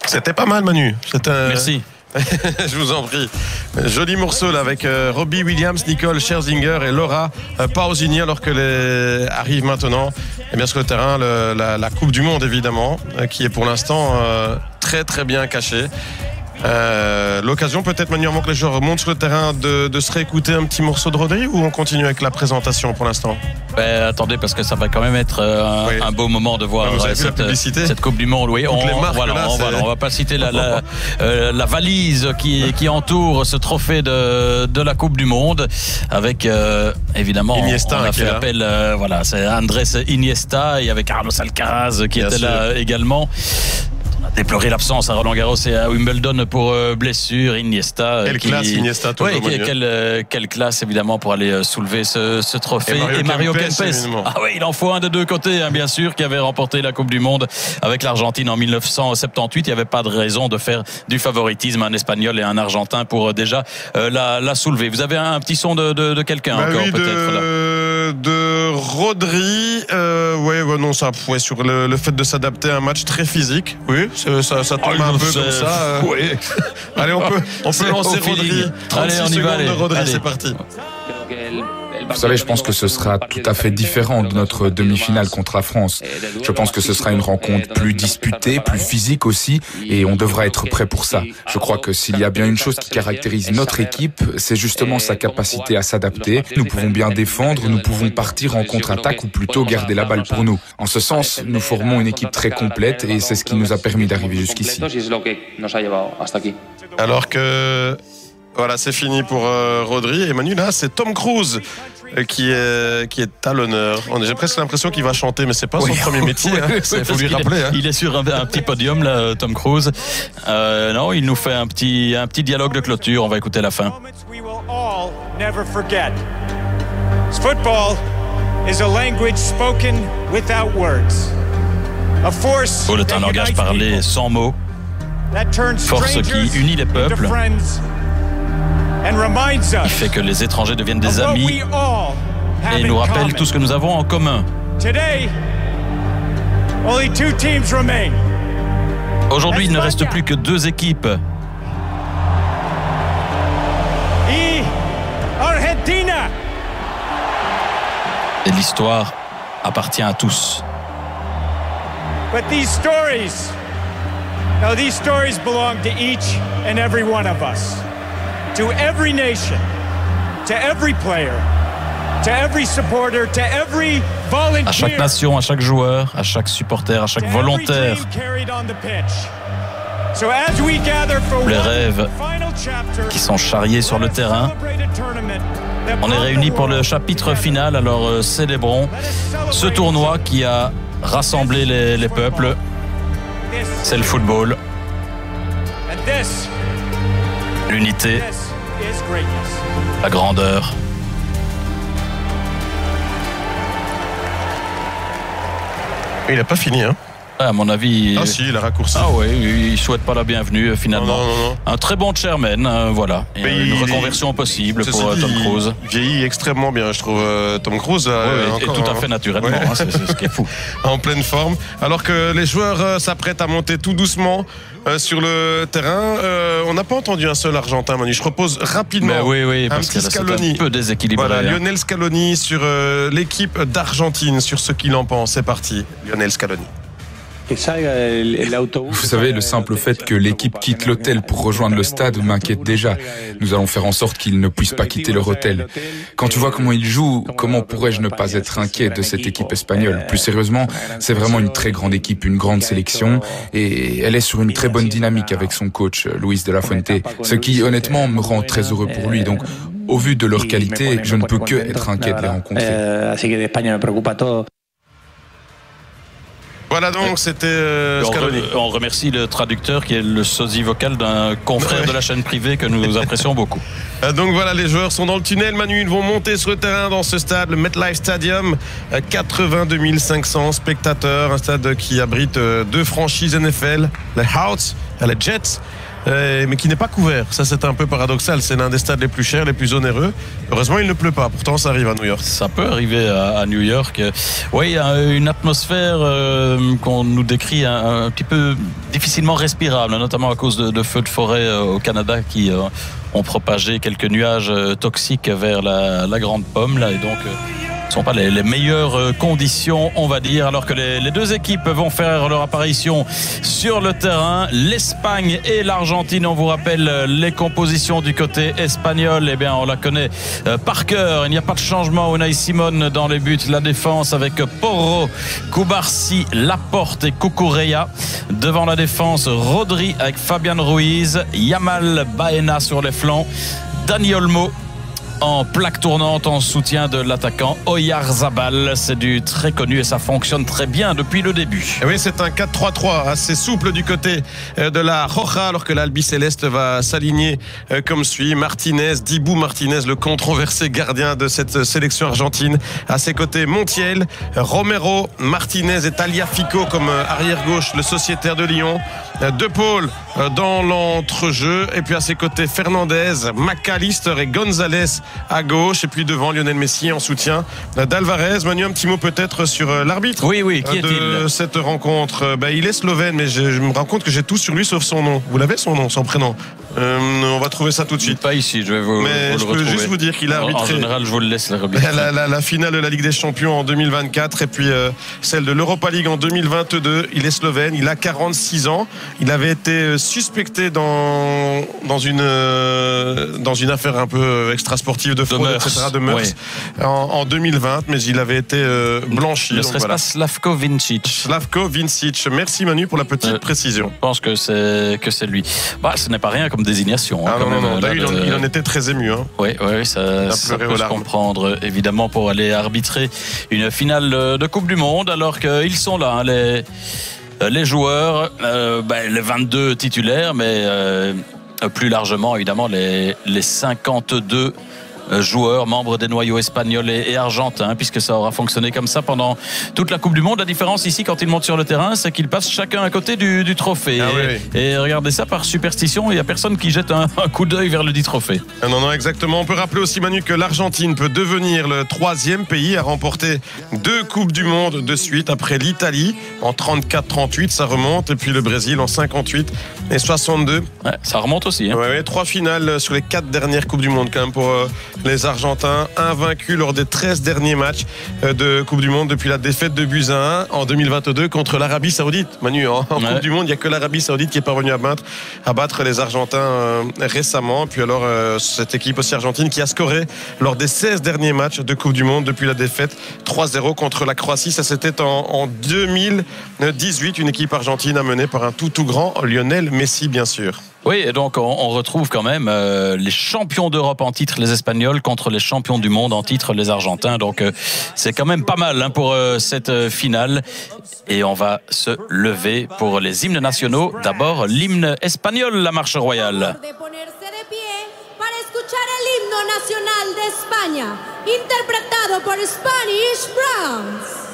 C'était pas mal, Manu. Merci. Je vous en prie. Joli morceau là avec Robbie Williams, Nicole Scherzinger et Laura Pausini, alors que arrive maintenant sur le terrain la Coupe du Monde évidemment, qui est pour l'instant très très bien cachée. L'occasion peut-être, Manu, avant que les joueurs montent sur le terrain, de se réécouter un petit morceau de Rodri, ou on continue avec la présentation pour l'instant? Attendez, parce que ça va quand même être un beau moment de voir cette Coupe du Monde. Oui, on va pas citer la valise qui entoure ce trophée de la Coupe du Monde, avec évidemment Iniesta, on a fait appel, c'est Andrés Iniesta, et avec Carlos Alcaraz qui était là également. Déplorer l'absence à Roland-Garros et à Wimbledon pour blessure. Iniesta. Quelle classe, Iniesta, quelle classe, évidemment, pour aller soulever ce trophée. Et Mario Kempes. Ah oui, il en faut un de deux côtés, bien sûr, qui avait remporté la Coupe du Monde avec l'Argentine en 1978. Il n'y avait pas de raison de faire du favoritisme un Espagnol et un Argentin pour déjà la soulever. Vous avez un petit son de quelqu'un encore, peut-être là. De Rodri. Sur le fait de s'adapter à un match très physique. Oui, ça tombe un peu comme ça. Oui. Allez, on peut lancer Rodri. 36 secondes de Rodri, c'est parti. Vous savez, je pense que ce sera tout à fait différent de notre demi-finale contre la France. Je pense que ce sera une rencontre plus disputée, plus physique aussi, et on devra être prêt pour ça. Je crois que s'il y a bien une chose qui caractérise notre équipe, c'est justement sa capacité à s'adapter. Nous pouvons bien défendre, nous pouvons partir en contre-attaque ou plutôt garder la balle pour nous. En ce sens, nous formons une équipe très complète et c'est ce qui nous a permis d'arriver jusqu'ici. Alors que... Voilà, c'est fini pour Rodri. Et Manu, là, c'est Tom Cruise qui est à l'honneur. J'ai presque l'impression qu'il va chanter, mais c'est pas son premier métier. Il faut lui rappeler. Il est sur un petit podium, là, Tom Cruise. Non, il nous fait un petit dialogue de clôture. On va écouter la fin. Football is a language spoken without words. A force est un langage parlé sans mots. Force qui unit les peuples. Il fait que les étrangers deviennent des amis et il nous rappelle tout ce que nous avons en commun. Aujourd'hui, il ne reste plus que deux équipes. Et l'histoire appartient à tous. These stories belong to each and every one of us. To every nation, to every player, to every supporter, to every volunteer. À chaque nation, à chaque joueur, à chaque supporter, à chaque volontaire. Les rêves qui sont charriés sur le terrain. On est réunis pour le chapitre final, alors célébrons ce tournoi qui a rassemblé les peuples. C'est le football. L'unité, la grandeur. Il n'a pas fini, hein? À mon avis. Ah si, il a raccourci. Ah oui, il souhaite pas la bienvenue finalement. Non. Un très bon chairman, voilà. Une reconversion possible pour Tom Cruise. Il vieillit extrêmement bien, je trouve, Tom Cruise. Et tout à fait naturellement, c'est ce qui est fou. En pleine forme. Alors que les joueurs s'apprêtent à monter tout doucement sur le terrain. On n'a pas entendu un seul Argentin, Manu. Je propose rapidement un parce petit Scaloni. Un peu déséquilibré. Voilà, Lionel Scaloni sur l'équipe d'Argentine, sur ce qu'il en pense. C'est parti, Lionel Scaloni. Vous savez, le simple fait que l'équipe quitte l'hôtel pour rejoindre le stade m'inquiète déjà. Nous allons faire en sorte qu'ils ne puissent pas quitter leur hôtel. Quand tu vois comment ils jouent, comment pourrais-je ne pas être inquiet de cette équipe espagnole? Plus sérieusement, c'est vraiment une très grande équipe, une grande sélection, et elle est sur une très bonne dynamique avec son coach, Luis de la Fuente, ce qui honnêtement me rend très heureux pour lui. Donc, au vu de leur qualité, je ne peux que être inquiet de les rencontrer. Voilà donc, c'était Scaloni. On remercie le traducteur qui est le sosie vocal d'un confrère de la chaîne privée que nous apprécions beaucoup. Donc voilà, les joueurs sont dans le tunnel, Manu, ils vont monter sur le terrain dans ce stade, le MetLife Stadium, 82 500 spectateurs, un stade qui abrite deux franchises NFL, les Hawks et les Jets. mais qui n'est pas couvert. Ça, c'est un peu paradoxal. C'est l'un des stades les plus chers, les plus onéreux. Heureusement, il ne pleut pas. Pourtant, ça arrive à New York. Ça peut arriver à New York. Oui, il y a une atmosphère qu'on nous décrit un petit peu difficilement respirable, notamment à cause de feux de forêt au Canada qui ont propagé quelques nuages toxiques vers la Grande Pomme. Là, et donc, ce ne sont pas les meilleures conditions, on va dire, alors que les deux équipes vont faire leur apparition sur le terrain. L'Espagne et l'Argentine, on vous rappelle les compositions du côté espagnol. Eh bien, on la connaît par cœur. Il n'y a pas de changement. Unai Simón dans les buts. La défense avec Porro, Cubarsí, Laporte et Cucurella. Devant la défense, Rodri avec Fabián Ruiz, Yamal, Baena sur les flancs, Dani Olmo en plaque tournante en soutien de l'attaquant Oyarzabal. C'est du très connu et ça fonctionne très bien depuis le début. Et oui, c'est un 4-3-3 assez souple du côté de la Roja, alors que l'Albiceleste va s'aligner comme suit. Martinez, Dibou Martinez, le controversé gardien de cette sélection argentine. À ses côtés, Montiel, Romero, Martinez et Tagliafico comme arrière-gauche, le sociétaire de Lyon. De Paul dans l'entrejeu. Et puis à ses côtés, Fernandez, McAllister et Gonzalez à gauche. Et puis devant, Lionel Messi en soutien d'Alvarez. Manu, un petit mot peut-être sur l'arbitre. Oui, qui est-il de cette rencontre? Il est slovène, mais je me rends compte que j'ai tout sur lui sauf son nom. Vous l'avez, son nom, son prénom? On va trouver ça tout de suite. Pas ici, je vais vous je peux juste vous dire qu'il a arbitré. En général, je vous le laisse la finale de la Ligue des Champions en 2024 et puis celle de l'Europa League en 2022. Il est slovène, il a 46 ans. Il avait été suspecté dans une affaire un peu extra-sportive de fraude, etc., de mœurs, en 2020, mais il avait été blanchi. Ne serait-ce pas Slavko Vincic? Slavko Vincic. Merci Manu pour la petite précision. Je pense que c'est lui. Ce n'est pas rien comme désignation. Non. Il en était très ému. Oui, ça peut se comprendre, évidemment, pour aller arbitrer une finale de Coupe du Monde, alors qu'ils sont là, les joueurs, les 22 titulaires, mais plus largement, évidemment, les 52 joueurs, membres des noyaux espagnols et argentins, puisque ça aura fonctionné comme ça pendant toute la Coupe du Monde. La différence ici, quand ils montent sur le terrain, c'est qu'ils passent chacun à côté du trophée. Et regardez ça, par superstition, il n'y a personne qui jette un coup d'œil vers le dit trophée. Non, exactement. On peut rappeler aussi, Manu, que l'Argentine peut devenir le 3e pays à remporter 2 Coupes du Monde de suite, après l'Italie en 34-38, ça remonte, et puis le Brésil en 58 et 62. Ça remonte aussi. 3 finales sur les 4 dernières Coupes du Monde quand même pour les Argentins, invaincus lors des 13 derniers matchs de Coupe du Monde depuis la défaite de buts à 1 en 2022 contre l'Arabie Saoudite. Manu, en Coupe du Monde, il n'y a que l'Arabie Saoudite qui est parvenue à battre les Argentins récemment. Puis alors, cette équipe aussi argentine qui a scoré lors des 16 derniers matchs de Coupe du Monde depuis la défaite 3-0 contre la Croatie. Ça, c'était en 2018, une équipe argentine amenée par un tout grand Lionel Messi, bien sûr. Oui, et donc on retrouve quand même les champions d'Europe en titre, les Espagnols, contre les champions du monde en titre, les Argentins. Donc c'est quand même pas mal pour cette finale. Et on va se lever pour les hymnes nationaux. D'abord, l'hymne espagnol, la marche royale. Nacional de España, interpretado por Spanish Browns.